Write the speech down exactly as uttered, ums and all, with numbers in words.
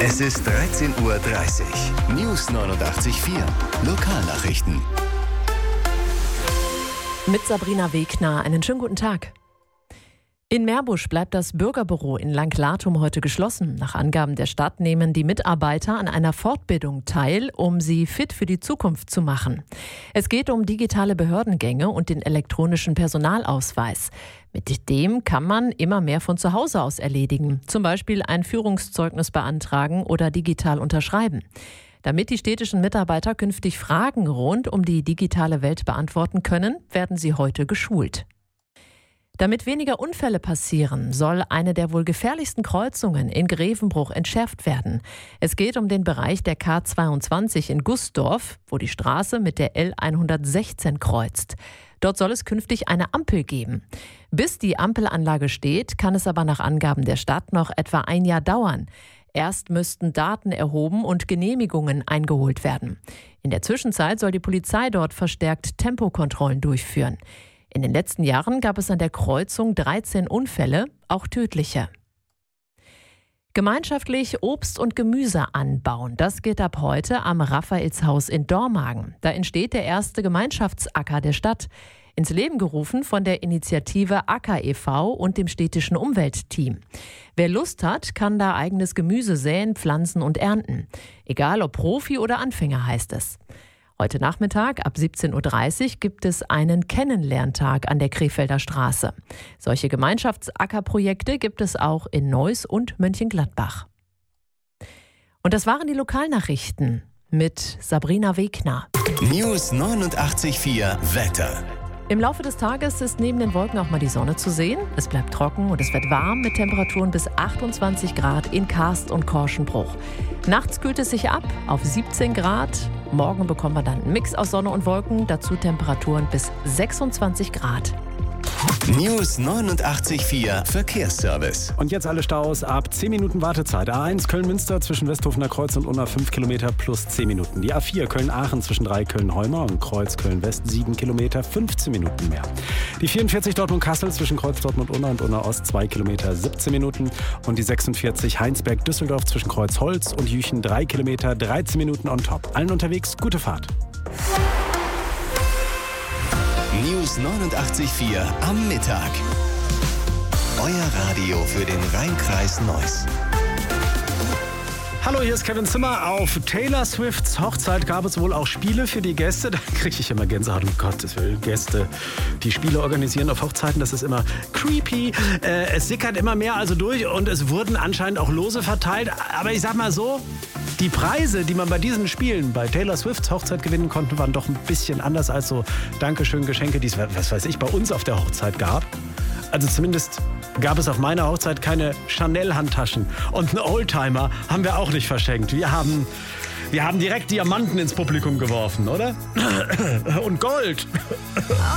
Es ist dreizehn Uhr dreißig. News neunundachtzig Komma vier. Lokalnachrichten. Mit Sabrina Wegner. Einen schönen guten Tag. In Meerbusch bleibt das Bürgerbüro in Langlatum heute geschlossen. Nach Angaben der Stadt nehmen die Mitarbeiter an einer Fortbildung teil, um sie fit für die Zukunft zu machen. Es geht um digitale Behördengänge und den elektronischen Personalausweis. Mit dem kann man immer mehr von zu Hause aus erledigen. Zum Beispiel ein Führungszeugnis beantragen oder digital unterschreiben. Damit die städtischen Mitarbeiter künftig Fragen rund um die digitale Welt beantworten können, werden sie heute geschult. Damit weniger Unfälle passieren, soll eine der wohl gefährlichsten Kreuzungen in Grevenbruch entschärft werden. Es geht um den Bereich der K zweiundzwanzig in Gusdorf, wo die Straße mit der L hundertsechzehn kreuzt. Dort soll es künftig eine Ampel geben. Bis die Ampelanlage steht, kann es aber nach Angaben der Stadt noch etwa ein Jahr dauern. Erst müssten Daten erhoben und Genehmigungen eingeholt werden. In der Zwischenzeit soll die Polizei dort verstärkt Tempokontrollen durchführen. In den letzten Jahren gab es an der Kreuzung dreizehn Unfälle, auch tödliche. Gemeinschaftlich Obst und Gemüse anbauen, das geht ab heute am Raphaelshaus in Dormagen. Da entsteht der erste Gemeinschaftsacker der Stadt. Ins Leben gerufen von der Initiative Acker e V und dem städtischen Umweltteam. Wer Lust hat, kann da eigenes Gemüse säen, pflanzen und ernten. Egal ob Profi oder Anfänger, heißt es. Heute Nachmittag ab siebzehn Uhr dreißig gibt es einen Kennenlerntag an der Krefelder Straße. Solche Gemeinschaftsackerprojekte gibt es auch in Neuss und Mönchengladbach. Und das waren die Lokalnachrichten mit Sabrina Wegner. News neunundachtzig Komma vier Wetter. Im Laufe des Tages ist neben den Wolken auch mal die Sonne zu sehen. Es bleibt trocken und es wird warm mit Temperaturen bis achtundzwanzig Grad in Karst und Korschenbruch. Nachts kühlt es sich ab auf siebzehn Grad. Morgen bekommt man dann einen Mix aus Sonne und Wolken, dazu Temperaturen bis sechsundzwanzig Grad. News neunundachtzig Komma vier Verkehrsservice. Und jetzt alle Staus ab zehn Minuten Wartezeit. A eins Köln-Münster zwischen Westhofener Kreuz und Unna fünf Kilometer plus zehn Minuten. Die A vier Köln-Aachen zwischen drei Köln-Holmer und Kreuz Köln-West sieben Kilometer, fünfzehn Minuten mehr. Die vierundvierzig Dortmund-Kassel zwischen Kreuz Dortmund-Unna und Unna-Ost zwei Kilometer, siebzehn Minuten. Und die sechsundvierzig Heinsberg-Düsseldorf zwischen Kreuz Holz und Jüchen drei Kilometer, dreizehn Minuten on top. Allen unterwegs, gute Fahrt. News neunundachtzig Komma vier am Mittag. Euer Radio für den Rhein-Kreis Neuss. Hallo, hier ist Kevin Zimmer. Auf Taylor Swifts Hochzeit gab es wohl auch Spiele für die Gäste. Da kriege ich immer Gänsehaut. Um Gottes Willen, Gäste, die Spiele organisieren auf Hochzeiten, das ist immer creepy. Äh, es sickert immer mehr also durch und es wurden anscheinend auch Lose verteilt. Aber ich sag mal so, die Preise, die man bei diesen Spielen bei Taylor Swifts Hochzeit gewinnen konnte, waren doch ein bisschen anders als so Dankeschön-Geschenke, die es, was weiß ich, bei uns auf der Hochzeit gab. Also zumindest gab es auf meiner Hochzeit keine Chanel-Handtaschen. Und einen Oldtimer haben wir auch nicht verschenkt. Wir haben, wir haben direkt Diamanten ins Publikum geworfen, oder? Und Gold.